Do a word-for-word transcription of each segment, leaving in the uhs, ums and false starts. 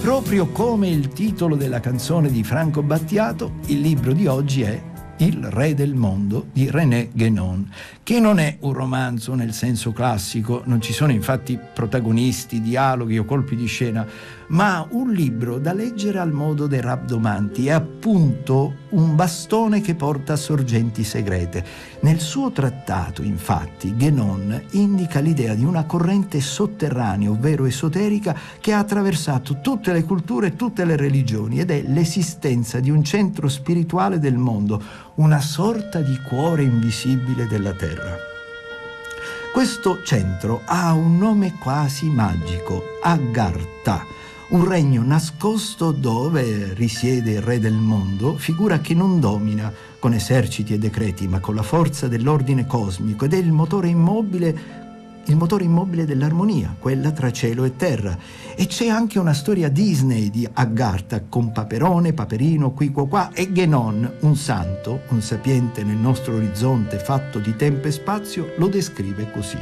Proprio come il titolo della canzone di Franco Battiato, il libro di oggi è Il Re del Mondo di René Guénon, che non è un romanzo nel senso classico, non ci sono infatti protagonisti, dialoghi o colpi di scena, ma un libro da leggere al modo dei rabdomanti, è appunto un bastone che porta a sorgenti segrete. Nel suo trattato, infatti, Guénon indica l'idea di una corrente sotterranea, ovvero esoterica, che ha attraversato tutte le culture e tutte le religioni, ed è l'esistenza di un centro spirituale del mondo, una sorta di cuore invisibile della terra. Questo centro ha un nome quasi magico, Agartha, un regno nascosto dove risiede il re del mondo, figura che non domina con eserciti e decreti, ma con la forza dell'ordine cosmico, ed è il motore immobile il motore immobile dell'armonia, quella tra cielo e terra. E c'è anche una storia Disney di Agartha con Paperone, Paperino, qui qua qua, e Guénon, un santo, un sapiente nel nostro orizzonte fatto di tempo e spazio, lo descrive così.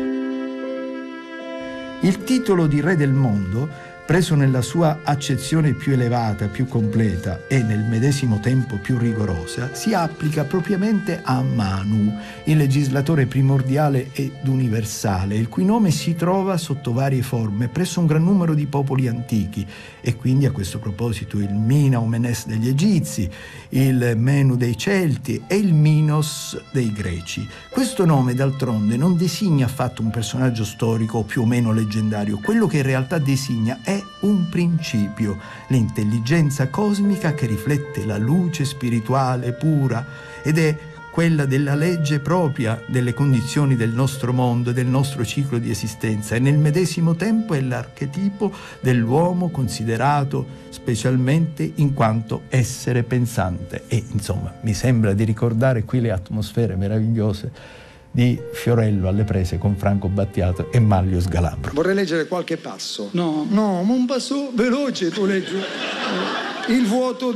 Il titolo di Re del Mondo, preso nella sua accezione più elevata, più completa e nel medesimo tempo più rigorosa, si applica propriamente a Manu, il legislatore primordiale ed universale, il cui nome si trova sotto varie forme presso un gran numero di popoli antichi, e quindi a questo proposito il Mina o Menes degli Egizi, il Menu dei Celti e il Minos dei Greci. Questo nome, d'altronde, non designa affatto un personaggio storico o più o meno leggendario. Quello che in realtà designa è un principio, l'intelligenza cosmica che riflette la luce spirituale pura, ed è quella della legge propria delle condizioni del nostro mondo e del nostro ciclo di esistenza, e nel medesimo tempo è l'archetipo dell'uomo considerato specialmente in quanto essere pensante. E insomma, mi sembra di ricordare qui le atmosfere meravigliose di Fiorello alle prese con Franco Battiato e Manlio Sgalambro. Vorrei leggere qualche passo. No. No, ma un passo veloce tu leggi. Il vuoto